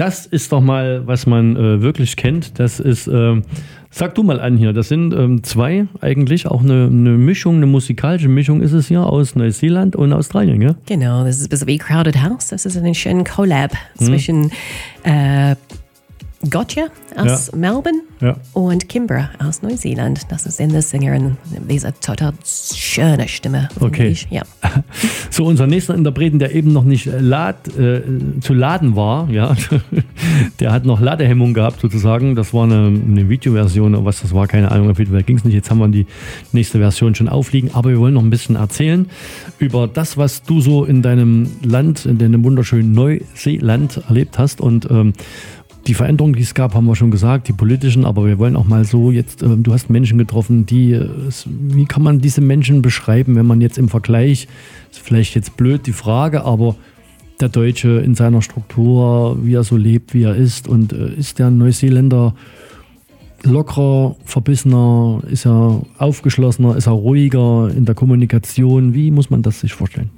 Das ist doch mal, was man wirklich kennt. Das ist, sag du mal an hier, das sind zwei eigentlich, auch eine Mischung, eine musikalische Mischung ist es hier aus Neuseeland und Australien, ja? Genau, das ist ein bisschen wie Crowded House. Das ist ein schöner Collab zwischen Gotcha aus Melbourne und Kimbra aus Neuseeland. Das ist der Sänger und diese total schöne Stimme. Okay. Ja. So, unser nächster Interpreten, der eben noch nicht zu laden war, ja, der hat noch Ladehemmung gehabt sozusagen. Das war eine Videoversion, oder was das war, keine Ahnung, auf jeden Fall ging es nicht. Jetzt haben wir die nächste Version schon aufliegen, aber wir wollen noch ein bisschen erzählen über das, was du so in deinem Land, in deinem wunderschönen Neuseeland erlebt hast und die Veränderungen, die es gab, haben wir schon gesagt, die politischen, aber wir wollen auch mal so jetzt, du hast Menschen getroffen, wie kann man diese Menschen beschreiben, wenn man jetzt im Vergleich, ist vielleicht jetzt blöd die Frage, aber der Deutsche in seiner Struktur, wie er so lebt, wie er ist und ist der Neuseeländer lockerer, verbissener, ist er aufgeschlossener, ist er ruhiger in der Kommunikation, wie muss man das sich vorstellen?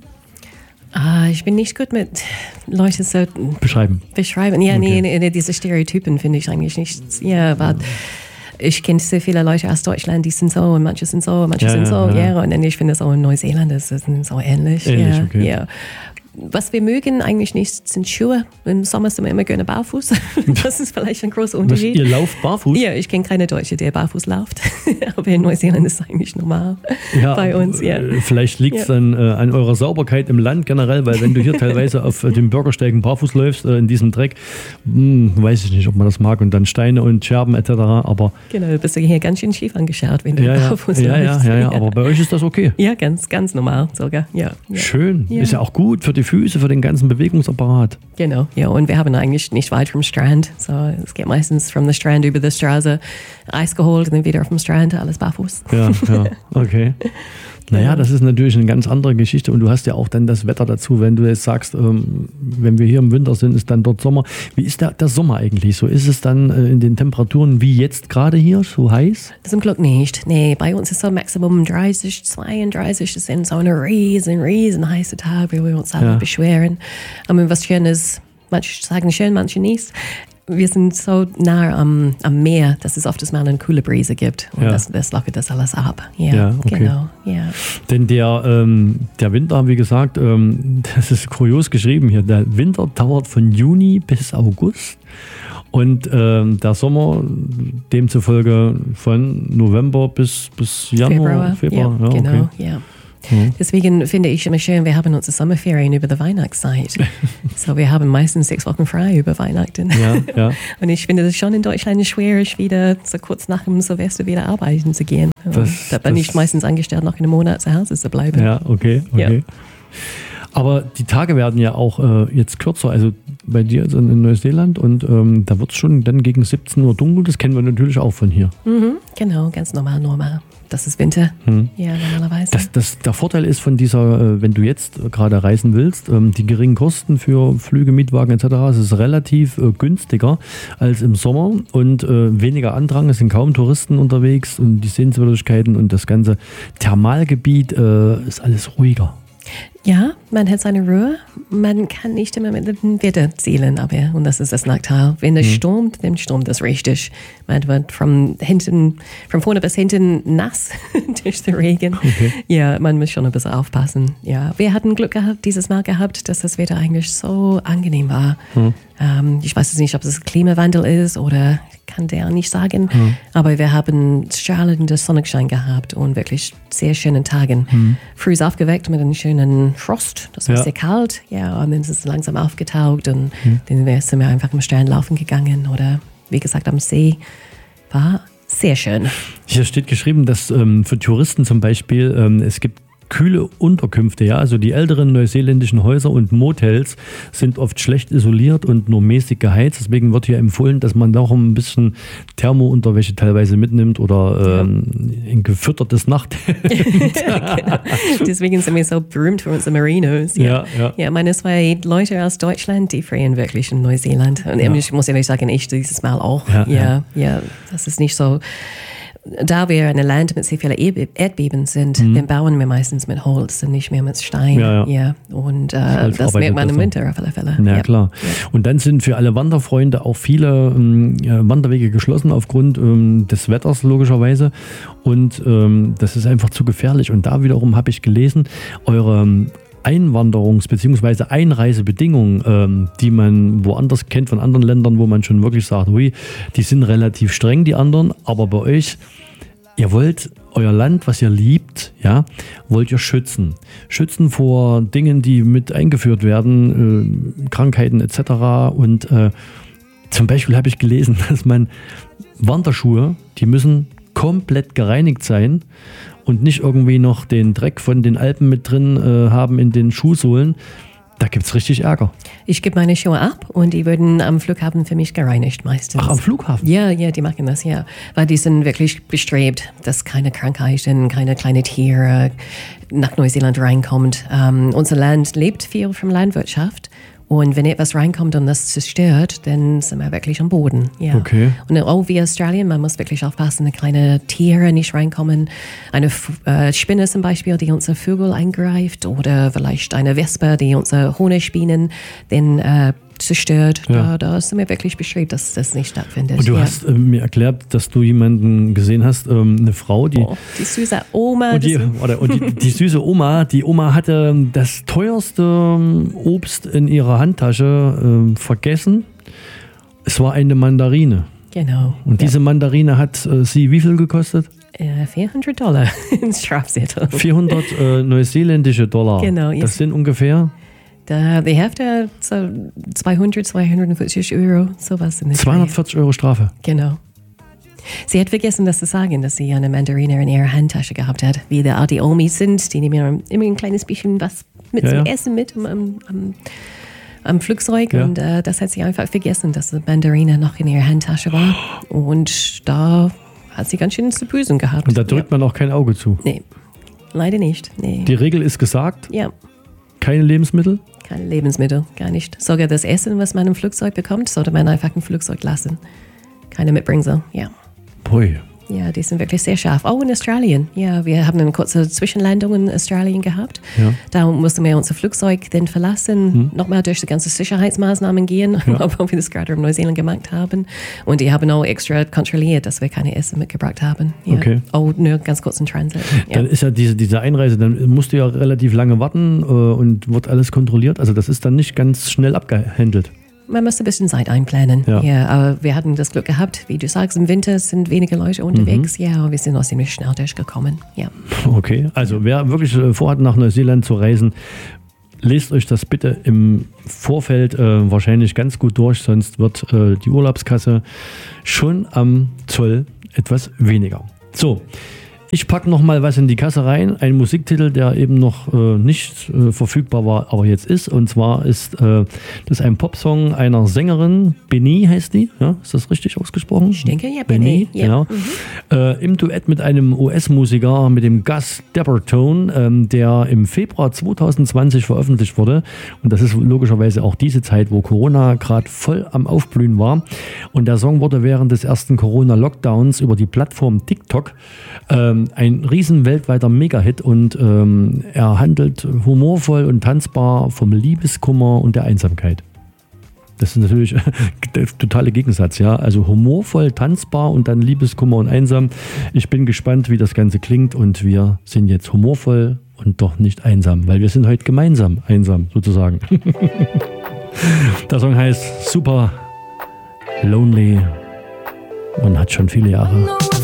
Ich bin nicht gut mit Leuten so beschreiben. Ja, okay. Nee, diese Stereotypen finde ich eigentlich nicht. Ja, aber ich kenne so viele Leute aus Deutschland, die sind so und manche sind so, manche sind so. Ja. Und ich finde es auch in Neuseeland ist so ähnlich. Ähnlich, okay. Ja. Was wir mögen eigentlich nicht, sind Schuhe. Im Sommer sind wir immer gerne barfuß. Das ist vielleicht ein großer Unterschied. Ihr lauft barfuß? Ja, ich kenne keine Deutsche, der barfuß läuft. Aber in Neuseeland ist es eigentlich normal bei uns. Ja. Vielleicht liegt es an eurer Sauberkeit im Land generell, weil wenn du hier teilweise auf den Bürgersteigen barfuß läufst, in diesem Dreck, weiß ich nicht, ob man das mag. Und dann Steine und Scherben etc. Aber genau, du bist hier ganz schön schief angeschaut, wenn du barfuß läufst. Ja, aber bei euch ist das okay. Ja, ganz, ganz normal sogar. Ja. Schön. Ja. Ist ja auch gut für die Füße, für den ganzen Bewegungsapparat. Genau, ja, und wir haben eigentlich nicht weit vom Strand. So, es geht meistens vom Strand über die Straße, Eis geholt und dann wieder auf dem Strand, alles barfuß. Ja, okay. Naja, das ist natürlich eine ganz andere Geschichte und du hast ja auch dann das Wetter dazu, wenn du jetzt sagst, wenn wir hier im Winter sind, ist dann dort Sommer. Wie ist der Sommer eigentlich so? Ist es dann in den Temperaturen wie jetzt gerade hier, so heiß? Zum Glück nicht. Nee, bei uns ist so Maximum 30, 32. Das sind so eine riesen heiße Tag, wo wir uns alle beschweren. Aber was schön ist, manche sagen schön, manche nicht. Wir sind so nah am Meer, dass es oft mal eine coole Brise gibt. Und das lockert das alles ab. Ja, okay. Genau. Ja. Denn der Winter, wie gesagt, das ist kurios geschrieben hier, der Winter dauert von Juni bis August. Und der Sommer demzufolge von November bis Januar, Februar. Ja, genau, ja. Deswegen finde ich immer schön, wir haben unsere Sommerferien über die Weihnachtszeit. So, wir haben meistens 6 Wochen frei über Weihnachten. Ja. Und ich finde es schon in Deutschland schwierig, wieder so kurz nach dem Silvester wieder arbeiten zu gehen. Da bin ich meistens angestellt, noch einen Monat zu Hause zu bleiben. Ja, okay. Ja. Aber die Tage werden ja auch jetzt kürzer, also bei dir also in Neuseeland und da wird es schon dann gegen 17 Uhr dunkel, das kennen wir natürlich auch von hier. Genau, ganz normal. Das ist Winter, ja, normalerweise. Der Vorteil ist von dieser, wenn du jetzt gerade reisen willst, die geringen Kosten für Flüge, Mietwagen etc., es ist relativ günstiger als im Sommer und weniger Andrang, es sind kaum Touristen unterwegs und die Sehenswürdigkeiten und das ganze Thermalgebiet ist alles ruhiger. Ja, man hat seine Ruhe. Man kann nicht immer mit dem Wetter zählen, und das ist das Nachteil. Wenn es stürmt, dann stürmt es richtig. Man wird von vorne bis hinten nass durch den Regen. Okay. Ja, man muss schon ein bisschen aufpassen. Ja, wir hatten Glück dieses Mal gehabt, dass das Wetter eigentlich so angenehm war. Ich weiß jetzt nicht, ob es Klimawandel ist oder kann der nicht sagen. Aber wir haben strahlenden Sonnenschein gehabt und wirklich sehr schönen Tagen. Früh aufgeweckt mit einem schönen Frost. Das war sehr kalt. Ja, und dann ist es langsam aufgetaucht und dann sind wir einfach am Strand laufen gegangen oder wie gesagt am See. War sehr schön. Hier steht geschrieben, dass für Touristen zum Beispiel es gibt kühle Unterkünfte, ja, also die älteren neuseeländischen Häuser und Motels sind oft schlecht isoliert und nur mäßig geheizt. Deswegen wird hier empfohlen, dass man auch ein bisschen Thermounterwäsche teilweise mitnimmt oder ein gefüttertes Nachthemd. Genau. Deswegen sind wir so berühmt für unsere Merinos. Ja, meine 2 Leute aus Deutschland, die frieren wirklich in Neuseeland. Und ich muss ehrlich sagen, ich dieses Mal auch. Ja, das ist nicht so da wir ein Land mit sehr vielen Erdbeben sind, dann bauen wir meistens mit Holz und nicht mehr mit Stein. Ja. Und das merkt man im Winter auf alle Fälle. Ja, klar. Ja. Und dann sind für alle Wanderfreunde auch viele Wanderwege geschlossen aufgrund des Wetters logischerweise. Und das ist einfach zu gefährlich. Und da wiederum habe ich gelesen, eure Einwanderungs- bzw. Einreisebedingungen, die man woanders kennt von anderen Ländern, wo man schon wirklich sagt, ui, die sind relativ streng, die anderen, aber bei euch, ihr wollt euer Land, was ihr liebt, ja, wollt ihr schützen. Schützen vor Dingen, die mit eingeführt werden, Krankheiten etc. Und zum Beispiel habe ich gelesen, dass man Wanderschuhe, die müssen komplett gereinigt sein und nicht irgendwie noch den Dreck von den Alpen mit drin haben in den Schuhsohlen. Da gibt es richtig Ärger. Ich gebe meine Schuhe ab und die werden am Flughafen für mich gereinigt meistens. Ach, am Flughafen? Ja, die machen das, ja. Weil die sind wirklich bestrebt, dass keine Krankheiten, keine kleinen Tiere nach Neuseeland reinkommt. Unser Land lebt viel von Landwirtschaft. Und wenn etwas reinkommt und das zerstört, dann sind wir wirklich am Boden. Ja. Okay. Und auch wie Australien, man muss wirklich aufpassen, kleine Tiere nicht reinkommen. Eine Spinne zum Beispiel, die unsere Vögel angreift, oder vielleicht eine Wespe, die unsere Honigbienen zerstört. Ja. Da sind wir wirklich bestrebt, dass das nicht stattfindet. Und du hast mir erklärt, dass du jemanden gesehen hast, eine Frau, die süße Oma. Und die süße Oma, die Oma hatte das teuerste Obst in ihrer Handtasche vergessen. Es war eine Mandarine. Genau. Und diese Mandarine hat sie wie viel gekostet? $400 in Strafzettel. 400 neuseeländische Dollar. Genau. Das sind ungefähr... Die Hälfte, so 240 Euro, sowas in der 240 Euro Strafe. Genau. Sie hat vergessen, das zu sagen, dass sie eine Mandarine in ihrer Handtasche gehabt hat. Wie die Omis sind, die nehmen immer ein kleines bisschen was mit zum Essen mit am Flugzeug. Ja. Und das hat sie einfach vergessen, dass die Mandarine noch in ihrer Handtasche war. Und da hat sie ganz schön zu büßen gehabt. Und da drückt man auch kein Auge zu? Nee, leider nicht. Nee. Die Regel ist gesagt? Ja. Keine Lebensmittel? Keine Lebensmittel, gar nicht. Sogar das Essen, was man im Flugzeug bekommt, sollte man einfach im Flugzeug lassen. Keine Mitbringsel, ja. Pui. Ja, die sind wirklich sehr scharf. Auch in Australien. Ja, wir haben eine kurze Zwischenlandung in Australien gehabt. Ja. Da mussten wir unser Flugzeug dann verlassen, nochmal durch die ganzen Sicherheitsmaßnahmen gehen, obwohl wir das gerade in Neuseeland gemacht haben. Und die haben auch extra kontrolliert, dass wir keine Essen mitgebracht haben. Ja. Okay. Auch nur ganz kurz in Transit. Ja. Dann ist ja diese Einreise, dann musst du ja relativ lange warten und wird alles kontrolliert. Also das ist dann nicht ganz schnell abgehandelt. Man muss ein bisschen Zeit einplanen. Ja, aber wir hatten das Glück gehabt, wie du sagst, im Winter sind weniger Leute unterwegs. Ja, aber wir sind auch ziemlich schnell durchgekommen. Ja. Okay, also wer wirklich vorhat, nach Neuseeland zu reisen, lest euch das bitte im Vorfeld wahrscheinlich ganz gut durch, sonst wird die Urlaubskasse schon am Zoll etwas weniger. So. Ich packe noch mal was in die Kasse rein, ein Musiktitel, der eben noch nicht verfügbar war, aber jetzt ist. Und zwar ist das ein Popsong einer Sängerin, Benny heißt die, ja? Ist das richtig ausgesprochen? Ich denke, ja, Benny. Genau. Im Duett mit einem US-Musiker, mit dem Gus Dappertone, der im Februar 2020 veröffentlicht wurde. Und das ist logischerweise auch diese Zeit, wo Corona gerade voll am Aufblühen war. Und der Song wurde während des ersten Corona-Lockdowns über die Plattform TikTok ein riesen weltweiter Mega-Hit, und er handelt humorvoll und tanzbar vom Liebeskummer und der Einsamkeit. Das ist natürlich der totale Gegensatz, ja. Also humorvoll, tanzbar und dann Liebeskummer und einsam. Ich bin gespannt, wie das Ganze klingt, und wir sind jetzt humorvoll und doch nicht einsam, weil wir sind heute gemeinsam einsam, sozusagen. Der Song heißt Super Lonely und hat schon viele Jahre